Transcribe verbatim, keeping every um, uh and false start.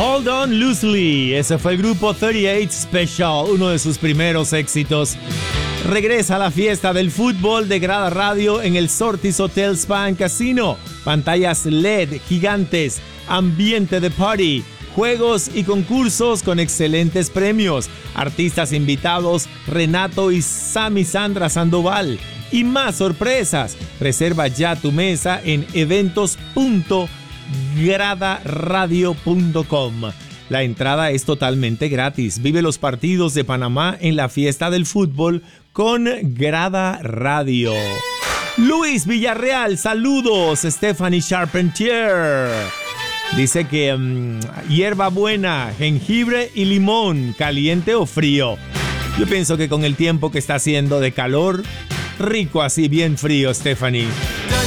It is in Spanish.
Hold On Loosely, ese fue el grupo treinta y ocho Special, uno de sus primeros éxitos. Regresa a la fiesta del fútbol de Grada Radio en el Sortis Hotel Spa and Casino. Pantallas L E D gigantes, ambiente de party, juegos y concursos con excelentes premios. Artistas invitados Renato y Sammy Sandra Sandoval. Y más sorpresas. Reserva ya tu mesa en eventos punto grada radio punto com. La entrada es totalmente gratis. Vive los partidos de Panamá en la fiesta del fútbol con Grada Radio. Luis Villarreal, saludos. Stephanie Charpentier dice que um, hierba buena, jengibre y limón, caliente o frío. Yo pienso que con el tiempo que está haciendo de calor, rico así, bien frío, Stephanie.